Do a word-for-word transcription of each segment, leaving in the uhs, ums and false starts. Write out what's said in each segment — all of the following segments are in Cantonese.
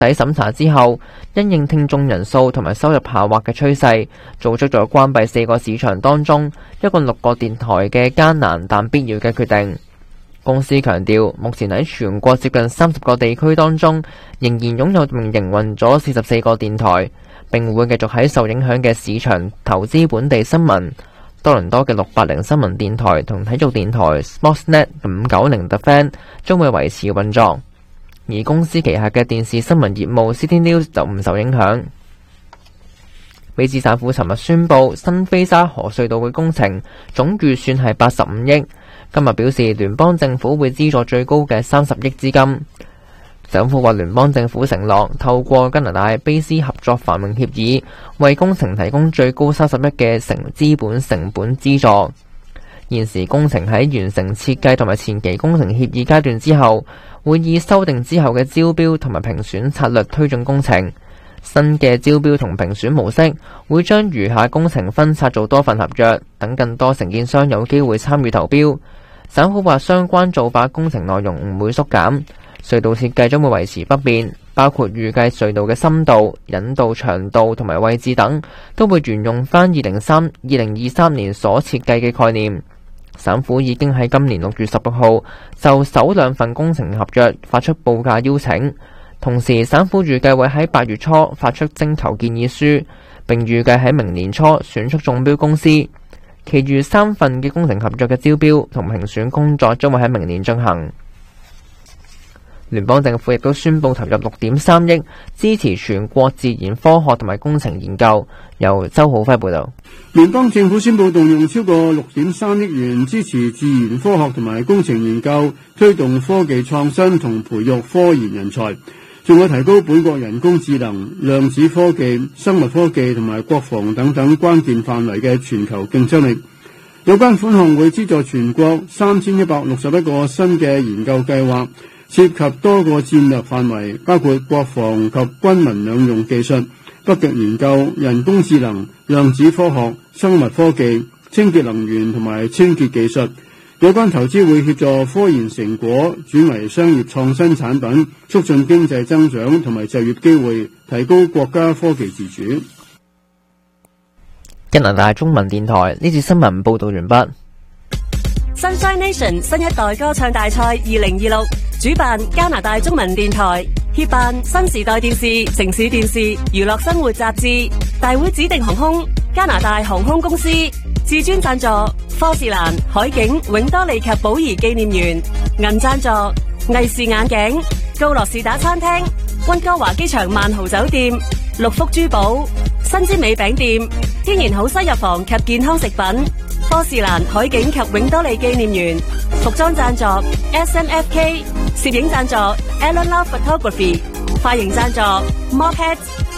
喺審查之後，因應聽眾人數同埋收入下滑嘅趨勢，做出咗關閉四個市場當中一個六個電台嘅艱難但必要嘅決定。公司強調，目前喺全國接近三十個地區當中，仍然擁有並營運咗四十四個電台，並會繼續喺受影響嘅市場投資本地新聞。多倫多嘅六八零新聞電台同體育電台 Sportsnet 五九零 The Fan 將會維持運作。而公司旗下嘅電視新聞業務 City News 就唔受影響。卑詩省府尋日宣布，新菲沙河隧道嘅工程總預算係八十五億。今日表示，聯邦政府會資助最高嘅三十億資金。省府話，聯邦政府承諾透過加拿大卑詩合作繁榮協議，為工程提供最高三十億嘅成資本成本資助。現時工程喺完成設計同埋前期工程協議階段之後，會以修訂之後嘅招標同埋評選策略推進工程。新嘅招標同評選模式會將餘下工程分拆做多份合約，等更多承建商有機會參與投標。省府話，相關做法工程內容唔會縮減，隧道設計將會維持不變，包括預計隧道嘅深度、引導長度同埋位置等，都會沿用翻二零三二零二三年所設計嘅概念。省府已經喺今年六月十六號就首兩份工程合約發出報價邀請，同時省府預計會喺八月初發出徵求建議書，並預計喺明年初選出中標公司。其餘三份嘅工程合約嘅招標同評選工作將會喺明年進行。聯邦政府亦都宣布投入六點三億支持全國自然科學同埋工程研究。由周浩輝報道。 聯邦政府宣布動用超過六點三億元支持自然科學同埋工程研究，推動科技創新同培育科研人才，仲會提高本國人工智能、量子科技、生物科技同埋國防等等關鍵範圍嘅全球競爭力。有關款項會資助全國三千一百六十一個新嘅研究計劃，涉及多個戰略範圍，包括國防及軍民兩用技術、北極研究、人工智能、量子科學、生物科技、清潔能源同埋清潔技術。有關投資會協助科研成果轉為商業創新產品，促進經濟增長同埋就業機會，提高國家科技自主。 加拿大中文電台呢節新聞報道完畢。 Sunshine Nation 新一代歌唱大賽二零二六主辦加拿大中文電台，協辦新時代電視、城市電視、娛樂生活雜誌，大會指定航空加拿大航空公司，至尊贊助科士蘭、海景、永多利及寶儀紀念園，銀贊助藝視眼鏡、高樂士打餐廳、溫哥華機場萬豪酒店、六福珠寶、新之美餅店、天然好西藥房及健康食品，科士蘭、海景及永多利紀念園，服裝贊助 S M F K， 攝影贊助 Alan Love Photography， 髮型贊助 Mophead。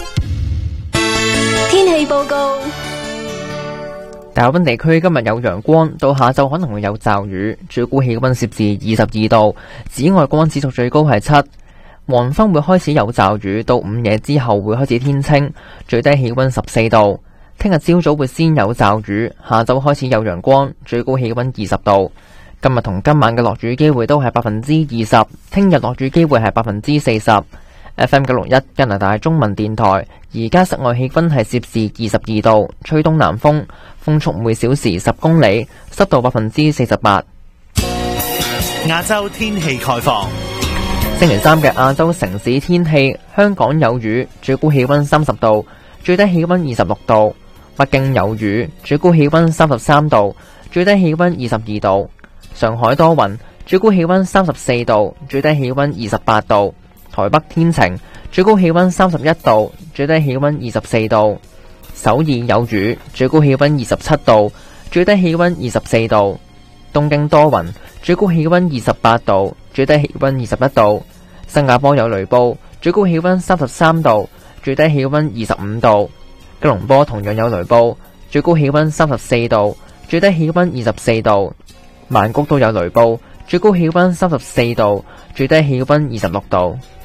天氣報告。 大部分地區今日有陽光，到下晝可能會有驟雨，最高氣溫攝氏二十二度，紫外光指數最高係七。黃昏會開始有驟雨，到午夜之後會開始天晴，最低氣溫十四度。聽日朝早會先有驟雨，下晝開始有陽光，最高氣溫二十度。今日同今晚嘅落雨機會都係百分之二十，聽日落雨機會係百分之四十。F M 九六一加拿大中文電台，而家室外氣溫係攝氏二十二度，吹東南風，風速每小時十公里，濕度百分之四十八。 亞洲天氣概況。 星期三嘅亞洲城市天氣，香港有雨，最高氣溫三十度，最低氣溫二十六度；北京有雨，最高氣溫三十三度，最低氣溫二十二度；上海多雲，最高氣溫三十四度，最低氣溫二十八度；台北天晴，最高氣溫三十一度，最低氣溫二十四度；首爾有雨，最高氣溫二十七度，最低氣溫二十四度；東京多雲，最高氣溫二十八度，最低氣溫二十一度；新加坡有雷暴，最高氣溫三十三度，最低氣溫二十五度；吉隆坡同樣有雷暴，最高氣溫三十四度，最低氣溫二十四度；曼谷都有雷暴，最高氣溫三十四度，最低氣溫二十六度。